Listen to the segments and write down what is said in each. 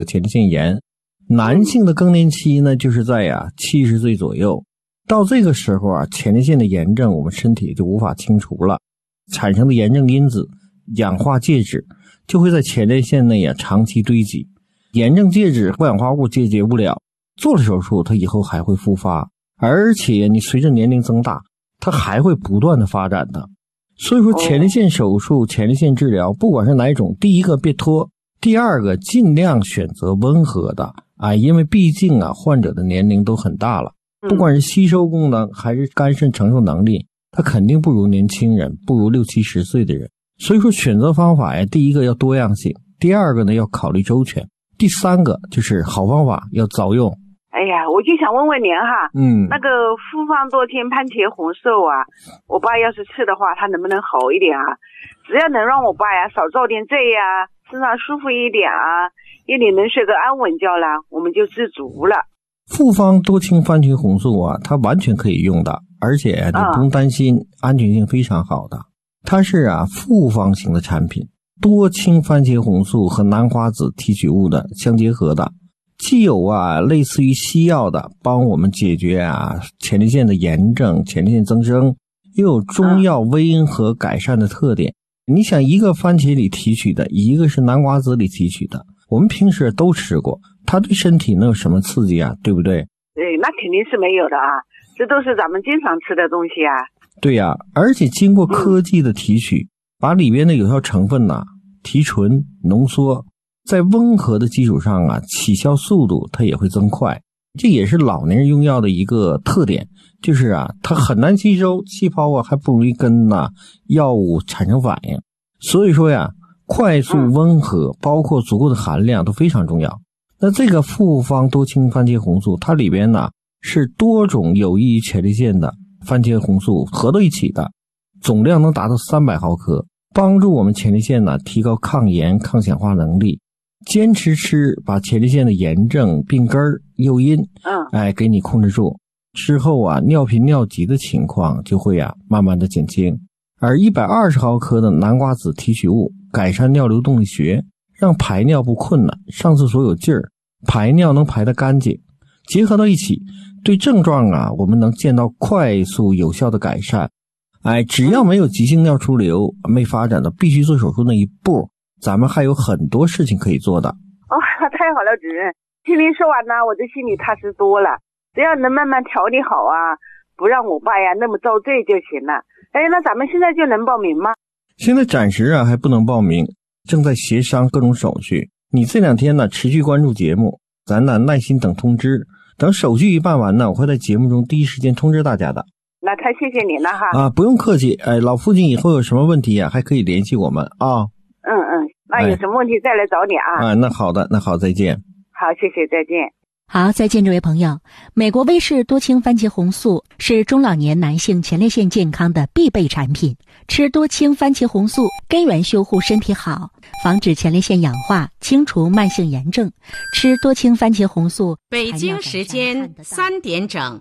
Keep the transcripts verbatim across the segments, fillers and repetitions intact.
前列腺炎。男性的更年期呢，就是在呀七十岁左右。到这个时候啊，前列腺的炎症我们身体就无法清除了，产生的炎症因子氧化介质就会在前列腺内啊长期堆积，炎症介质和氧化物解决不了，做了手术它以后还会复发，而且你随着年龄增大它还会不断的发展的。所以说前列腺手术、前列腺治疗不管是哪一种，第一个别拖，第二个尽量选择温和的啊，因为毕竟啊患者的年龄都很大了，不管是吸收功能还是肝肾承受能力，他肯定不如年轻人，不如六七十岁的人。所以说选择方法呀，第一个要多样性，第二个呢要考虑周全，第三个就是好方法要早用。 哎呀，我就想问问您哈， 嗯， 那个复方多氢番茄红素啊，我爸要是吃的话，他能不能好一点啊？只要能让我爸呀少遭点罪呀，身上舒服一点啊，夜里能睡个安稳觉啦，我们就知足了。 复方多氢番茄红素啊，它完全可以用的，而且你不用担心，啊、安全性非常好的。它是啊复方型的产品，多氢番茄红素和南瓜子提取物的相结合的，既有啊类似于西药的帮我们解决啊前列腺的炎症、前列腺增生，又有中药温和改善的特点。你想，一个番茄里提取的，一个是南瓜子里提取的，我们平时都吃过，它对身体能有什么刺激啊？对不对？ 对，那肯定是没有的啊，这都是咱们经常吃的东西啊。 对呀、啊，而且经过科技的提取，嗯、把里边的有效成分呐提纯浓缩，在温和的基础上啊，起效速度它也会增快。这也是老年人用药的一个特点，就是啊，它很难吸收，气泡啊还不容易跟呐、啊、药物产生反应。所以说呀，快速温和，包括足够的含量都非常重要。那这个复方多氢番茄红素，它里边呢是多种有益于前列腺的番茄红素合到一起的，总量能达到三百毫克，帮助我们前列腺呢提高抗炎、抗氧化能力。坚持吃，把前列腺的炎症、病根儿、诱因，嗯，哎，给你控制住之后啊，尿频尿急的情况就会啊慢慢的减轻。而一百二十毫克的南瓜子提取物改善尿流动力学，让排尿不困难，上厕所有劲儿，排尿能排得干净。结合到一起，对症状啊，我们能见到快速有效的改善。哎，只要没有急性尿出流，没发展到必须做手术那一步，咱们还有很多事情可以做的。 哦，太好了，主任，听您说完呢，我这心里踏实多了。只要能慢慢调理好啊，不让我爸呀那么遭罪就行了。哎，那咱们现在就能报名吗？ 现在暂时啊还不能报名，正在协商各种手续。你这两天呢持续关注节目，咱呢耐心等通知。等手续一办完呢，我会在节目中第一时间通知大家的。 那太谢谢您了哈。 啊，不用客气。哎，老父亲以后有什么问题啊，还可以联系我们啊。 嗯嗯，那有什么问题再来找你啊。 啊，那好的，那好，再见。 好，谢谢，再见。 好，再见，这位朋友。美国威氏多氢番茄红素是中老年男性前列腺健康的必备产品。吃多氢番茄红素，根源修护身体好，防止前列腺氧化，清除慢性炎症。吃多氢番茄红素。 北京时间三点整。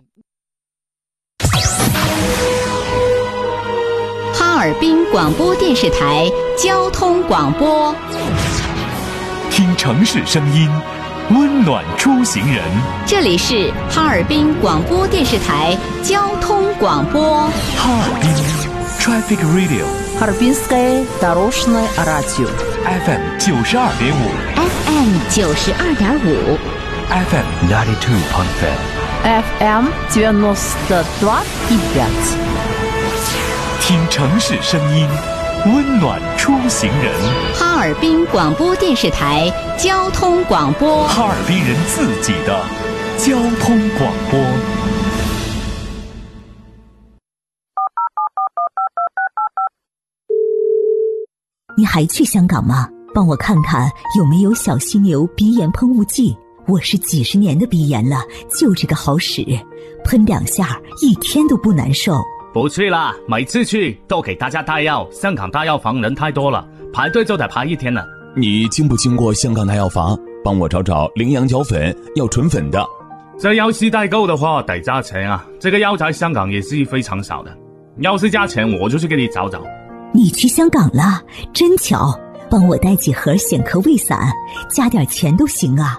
哈尔滨广播电视台交通广播， 听城市声音，温暖出行人。 这里是哈尔滨广播电视台交通广播。 哈尔滨 Traffic Radio， Харбинское дорожное радио F M 九十二点五 F M 九十二点五 F M ninety two point five F M девяносто два и пять。 听城市声音，温暖出行人。 哈尔滨广播电视台交通广播， 哈尔滨人自己的交通广播。 你还去香港吗？帮我看看有没有小犀牛鼻炎喷雾剂。我是几十年的鼻炎了，就这个好使，喷两下一天都不难受。 不去啦，每次去都给大家带药，香港大药房人太多了，排队就得排一天了。 你经不经过香港大药房？帮我找找羚羊角粉，要纯粉的。 这要是代购的话得加钱啊，这个药在香港也是非常少的，要是加钱我就去给你找找。 你去香港了？真巧， 帮我带几盒显科胃散，加点钱都行啊。